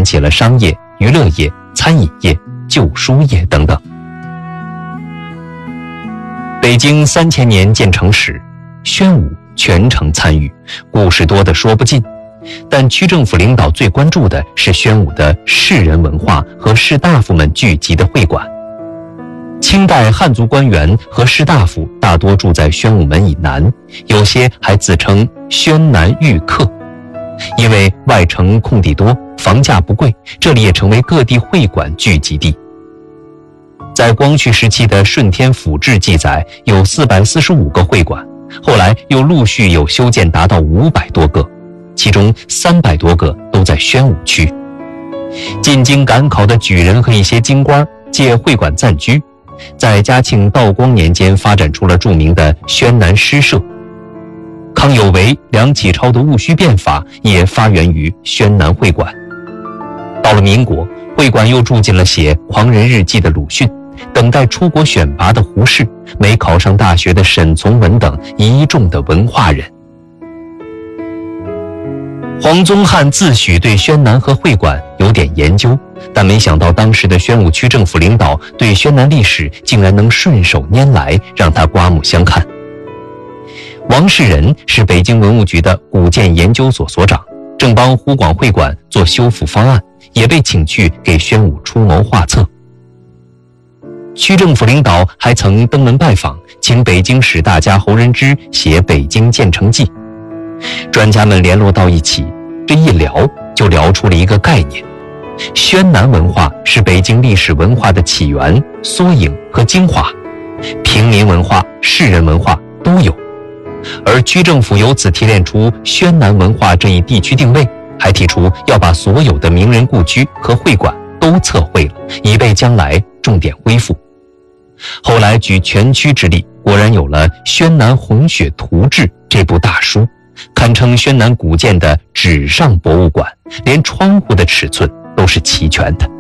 展起了商业、娱乐业、餐饮业、旧书业等等。北京3000年建成时，宣武全程参与，故事多得说不尽。但区政府领导最关注的是宣武的士人文化和士大夫们聚集的会馆。清代汉族官员和士大夫大多住在宣武门以南，有些还自称宣南寓客。因为外城空地多，房价不贵，这里也成为各地会馆聚集地。在光绪时期的《顺天府志》记载，有445个会馆，后来又陆续有修建达到500多个，其中300多个都在宣武区。进京赶考的举人和一些京官借会馆暂居，在嘉庆、道光年间发展出了著名的宣南诗社。康有为、梁启超的戊戌变法也发源于宣南会馆。到了民国，会馆又住进了写《狂人日记》的鲁迅，等待出国选拔的胡适，没考上大学的沈从文等一众的文化人。黄宗汉自诩对宣南和会馆有点研究，但没想到当时的宣武区政府领导对宣南历史竟然能顺手拈来，让他刮目相看。王世仁是北京文物局的古建研究所所长，正帮湖广会馆做修复方案，也被请去给宣武出谋划策。区政府领导还曾登门拜访，请北京史大家侯仁之写《北京建成记》。专家们联络到一起，这一聊就聊出了一个概念：宣南文化是北京历史文化的起源、缩影和精华，平民文化、士人文化都有。而区政府由此提炼出宣南文化这一地区定位，还提出要把所有的名人故居和会馆都测绘了，以备将来重点恢复。后来举全区之力，果然有了《宣南红雪图志》这部大书，堪称宣南古建的纸上博物馆，连窗户的尺寸都是齐全的。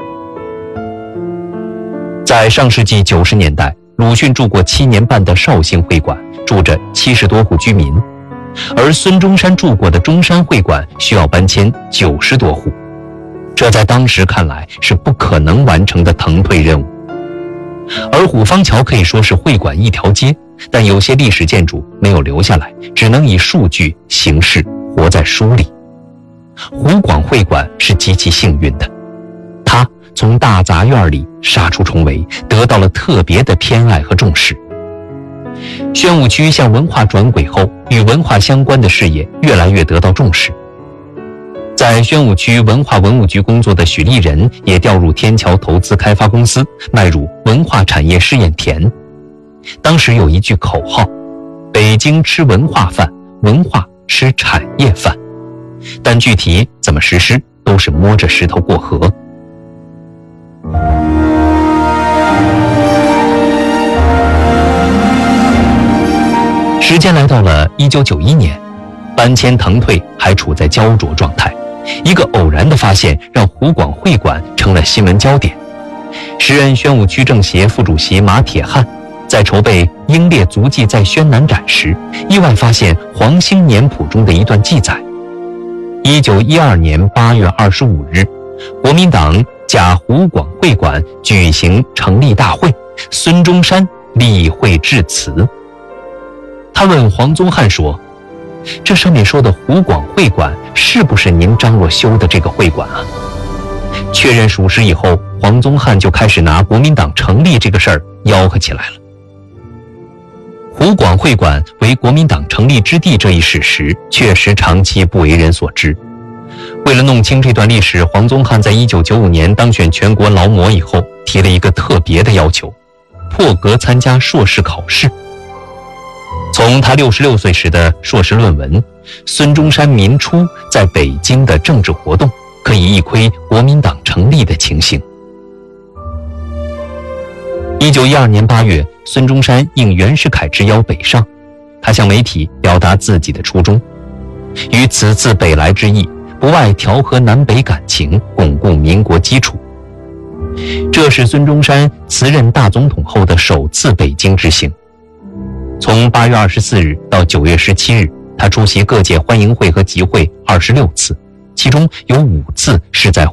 在上世纪90年代，鲁迅住过7年半的绍兴会馆，住着70多户居民，而孙中山住过的中山会馆需要搬迁90多户，这在当时看来是不可能完成的腾退任务。而虎坊桥可以说是会馆一条街，但有些历史建筑没有留下来，只能以数据形式活在书里。湖广会馆是极其幸运的，它从大杂院里杀出重围，得到了特别的偏爱和重视。宣武区向文化转轨后，与文化相关的事业越来越得到重视。在宣武区文化文物局工作的许立仁也调入天桥投资开发公司，迈入文化产业试验田。当时有一句口号：北京吃文化饭，文化吃产业饭。但具体怎么实施，都是摸着石头过河。时间来到了1991年，搬迁腾退还处在焦灼状态。一个偶然的发现让湖广会馆成了新闻焦点。时任宣武区政协副主席马铁汉在筹备英烈足迹在宣南展时，意外发现黄兴年谱中的一段记载：1912年8月25日，国民党假湖广会馆举行成立大会，孙中山例会致辞。他问黄宗汉说：“这上面说的湖广会馆是不是您张罗修的这个会馆啊？”确认属实以后，黄宗汉就开始拿国民党成立这个事儿吆喝起来了。湖广会馆为国民党成立之地这一事实确实长期不为人所知。为了弄清这段历史，黄宗汉在1995年当选全国劳模以后，提了一个特别的要求：破格参加硕士考试。从他66岁时的硕士论文《孙中山民初在北京的政治活动》，可以一窥国民党成立的情形。1912年8月，孙中山应袁世凯之邀北上，他向媒体表达自己的初衷，于此次北来之意，不外调和南北感情，巩固民国基础。这是孙中山辞任大总统后的首次北京之行。从8月24日到9月17日，他出席各界欢迎会和集会26次，其中有5次是在